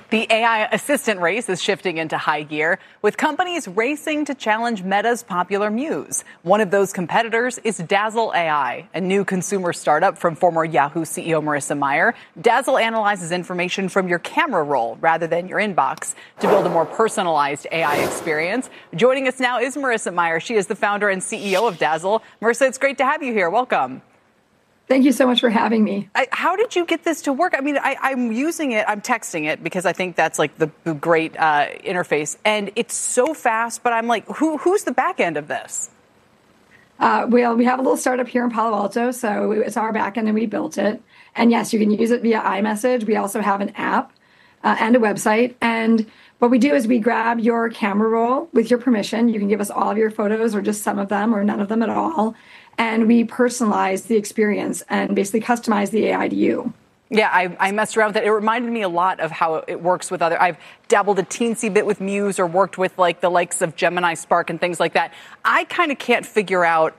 The AI assistant race is shifting into high gear, with companies racing to challenge Meta's popular Muse. One of those competitors is Dazzle AI, a new consumer startup from former Yahoo CEO Marissa Mayer. Dazzle analyzes information from your camera roll rather than your inbox to build a more personalized AI experience. Joining us now is Marissa Mayer. She is the founder and CEO of Dazzle. Marissa, it's great to have you here. Welcome. Thank you so much for having me. How did you get this to work? I mean, I'm using it, I'm texting it because I think that's like the great interface. And it's so fast, but I'm like, who's the back end of this? Well, we have a little startup here in Palo Alto, so it's our back end and we built it. And yes, you can use it via iMessage. We also have an app and a website. And what we do is we grab your camera roll with your permission. You can give us all of your photos or just some of them or none of them at all. And we personalize the experience and basically customize the AI to you. Yeah, I messed around with it. It reminded me a lot of how it works with other. I've dabbled a teensy bit with Muse or worked with like the likes of Gemini Spark and things like that. I kind of can't figure out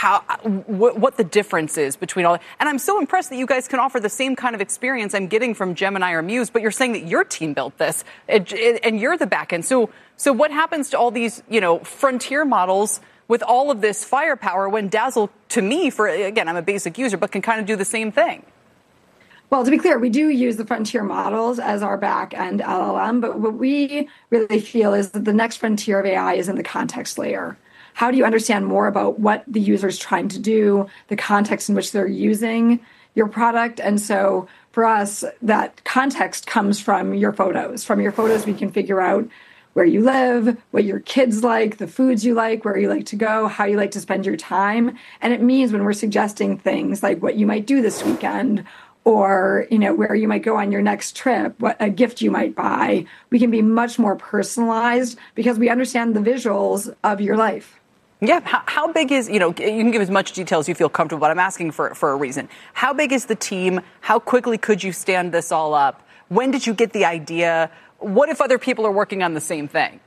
what the difference is between all. And I'm so impressed that you guys can offer the same kind of experience I'm getting from Gemini or Muse, but you're saying that your team built this and you're the back end. So what happens to all these, frontier models with all of this firepower when Dazzle, to me, I'm a basic user, but can kind of do the same thing? Well, to be clear, we do use the frontier models as our back end LLM, but what we really feel is that the next frontier of AI is in the context layer. How do you understand more about what the user is trying to do, the context in which they're using your product? And so for us, that context comes from your photos. From your photos, we can figure out where you live, what your kids like, the foods you like, where you like to go, how you like to spend your time. And it means when we're suggesting things like what you might do this weekend or, where you might go on your next trip, what a gift you might buy, we can be much more personalized because we understand the visuals of your life. Yeah. How big is, you can give as much detail as you feel comfortable, but I'm asking for a reason. How big is the team? How quickly could you stand this all up? When did you get the idea? What if other people are working on the same thing?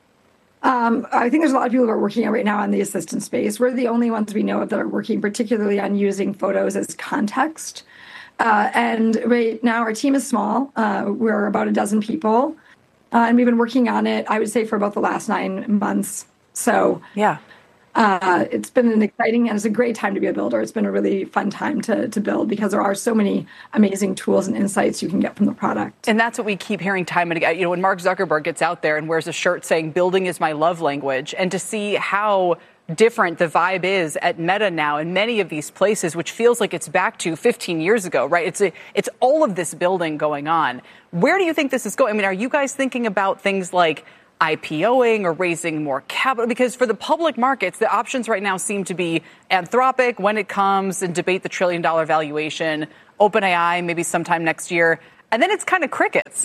I think there's a lot of people who are working right now on the assistant space. We're the only ones we know of that are working particularly on using photos as context. And right now our team is small. We're about a dozen people. And we've been working on it, I would say, for about the last 9 months. So yeah. It's been an exciting and it's a great time to be a builder. It's been a really fun time to build because there are so many amazing tools and insights you can get from the product. And that's what we keep hearing time and again. When Mark Zuckerberg gets out there and wears a shirt saying building is my love language, and to see how different the vibe is at Meta now in many of these places, which feels like it's back to 15 years ago, right? It's all of this building going on. Where do you think this is going? I mean, are you guys thinking about things like IPOing or raising more capital? Because for the public markets, the options right now seem to be Anthropic when it comes and debate the $1 trillion valuation, OpenAI maybe sometime next year, and then it's kind of crickets.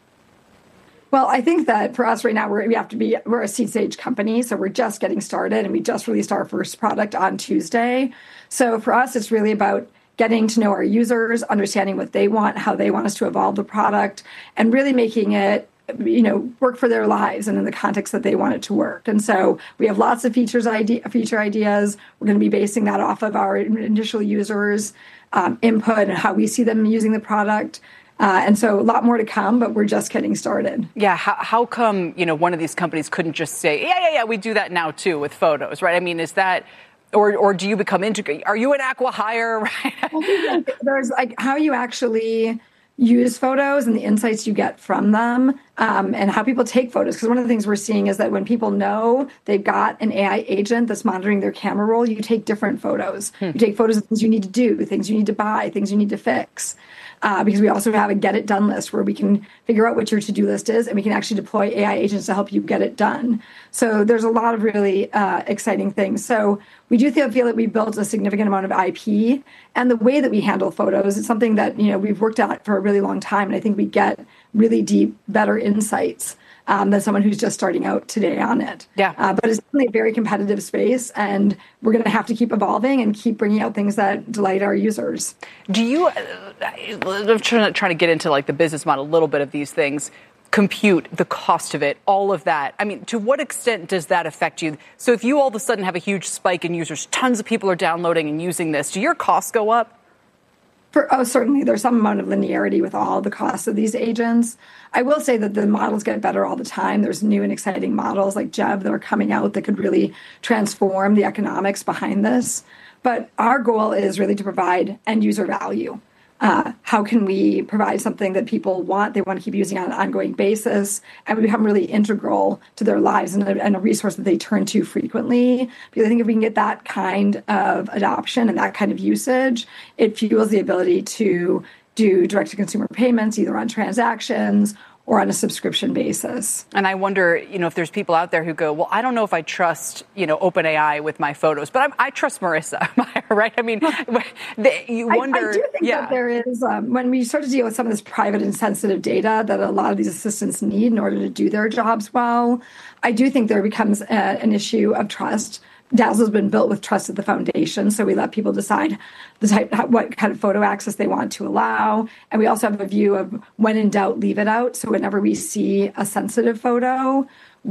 Well, I think that for us right now, we're a seed stage company, so we're just getting started and we just released our first product on Tuesday. So for us, it's really about getting to know our users, understanding what they want, how they want us to evolve the product, and really making it work for their lives and in the context that they want it to work. And so we have lots of feature ideas. We're going to be basing that off of our initial users' input and how we see them using the product. And so a lot more to come, but we're just getting started. Yeah. How come, one of these companies couldn't just say, yeah, we do that now too with photos, right? I mean, is that, or do you become integrated? Are you an acqui-hire, right? There's how you actually use photos and the insights you get from them and how people take photos. Because one of the things we're seeing is that when people know they've got an AI agent that's monitoring their camera roll, you take different photos. You take photos of things you need to do, things you need to buy, things you need to fix. Because we also have a get it done list where we can figure out what your to-do list is and we can actually deploy AI agents to help you get it done. So there's a lot of really exciting things. So we do feel that we built a significant amount of IP, and the way that we handle photos is something that we've worked at for a really long time, and I think we get really deep, better insights than someone who's just starting out today on it. Yeah. But it's definitely a very competitive space, and we're going to have to keep evolving and keep bringing out things that delight our users. Do you, I'm trying to get into like the business model a little bit of these things, compute, the cost of it, all of that. I mean, to what extent does that affect you? So if you all of a sudden have a huge spike in users, tons of people are downloading and using this, do your costs go up? Certainly. There's some amount of linearity with all the costs of these agents. I will say that the models get better all the time. There's new and exciting models like Jeb that are coming out that could really transform the economics behind this. But our goal is really to provide end user value. How can we provide something that people want, they want to keep using on an ongoing basis, and become really integral to their lives and a resource that they turn to frequently? Because I think if we can get that kind of adoption and that kind of usage, it fuels the ability to do direct-to-consumer payments, either on transactions or on a subscription basis. And I wonder, if there's people out there who go, well, I don't know if I trust, OpenAI with my photos, but I trust Marissa, right? I mean, you wonder. I do think that there is, when we start to deal with some of this private and sensitive data that a lot of these assistants need in order to do their jobs well, I do think there becomes an issue of trust. Dazzle's been built with trust at the foundation, so we let people decide what kind of photo access they want to allow. And we also have a view of when in doubt, leave it out. So whenever we see a sensitive photo,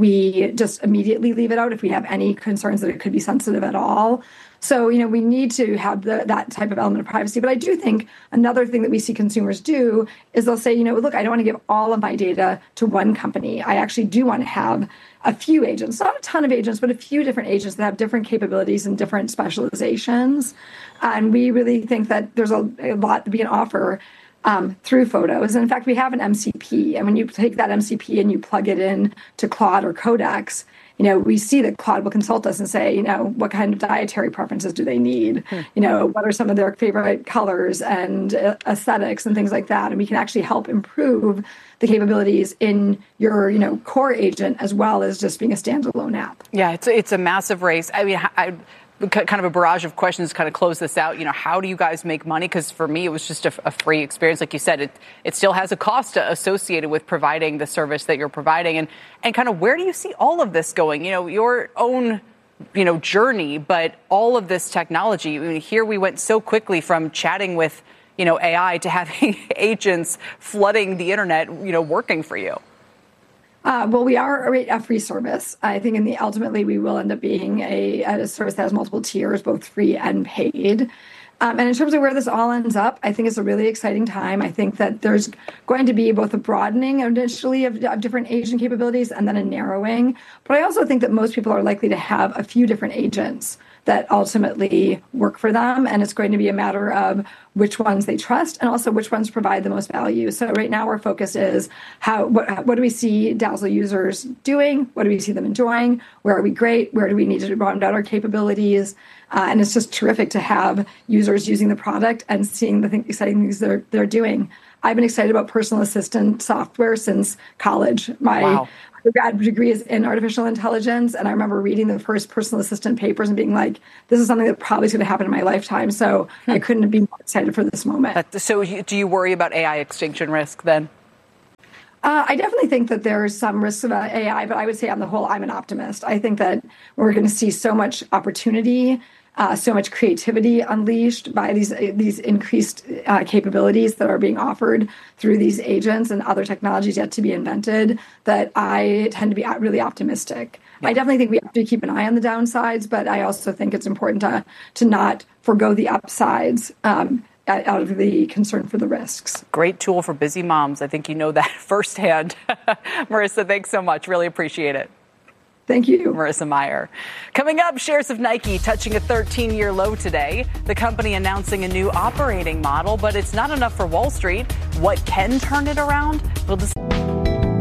we just immediately leave it out if we have any concerns that it could be sensitive at all. So, we need to have that type of element of privacy. But I do think another thing that we see consumers do is they'll say, look, I don't want to give all of my data to one company. I actually do want to have a few agents, not a ton of agents, but a few different agents that have different capabilities and different specializations. And we really think that there's a lot that we can offer through photos. And in fact, we have an MCP. And when you take that MCP and you plug it in to Claude or Codex, we see that Claude will consult us and say, what kind of dietary preferences do they need? What are some of their favorite colors and aesthetics and things like that? And we can actually help improve the capabilities in your, core agent as well as just being a standalone app. Yeah, it's a massive race. I mean, kind of a barrage of questions kind of close this out. How do you guys make money? Because for me, it was just a free experience. Like you said, it still has a cost associated with providing the service that you're providing. And kind of where do you see all of this going? Your own, journey, but all of this technology. I mean, here we went so quickly from chatting with, AI to having agents flooding the internet, working for you. Well, we are a free service. I think ultimately we will end up being a service that has multiple tiers, both free and paid. And in terms of where this all ends up, I think it's a really exciting time. I think that there's going to be both a broadening initially of different agent capabilities and then a narrowing. But I also think that most people are likely to have a few different agents that ultimately work for them. And it's going to be a matter of which ones they trust and also which ones provide the most value. So right now our focus is what do we see Dazzle users doing? What do we see them enjoying? Where are we great? Where do we need to round out our capabilities? And it's just terrific to have users using the product and seeing the exciting things they're doing. I've been excited about personal assistant software since college. My undergrad degree is in artificial intelligence, and I remember reading the first personal assistant papers and being like, this is something that probably is going to happen in my lifetime. So I couldn't be more excited for this moment. So do you worry about AI extinction risk then? I definitely think that there's some risks about AI, but I would say on the whole, I'm an optimist. I think that we're going to see so much opportunity, so much creativity unleashed by these increased capabilities that are being offered through these agents and other technologies yet to be invented, that I tend to be really optimistic. Yeah. I definitely think we have to keep an eye on the downsides, but I also think it's important to not forgo the upsides out of the concern for the risks. Great tool for busy moms. I think you know that firsthand. Marissa, thanks so much. Really appreciate it. Thank you. Marissa Mayer. Coming up, shares of Nike touching a 13-year low today. The company announcing a new operating model, but it's not enough for Wall Street. What can turn it around? We'll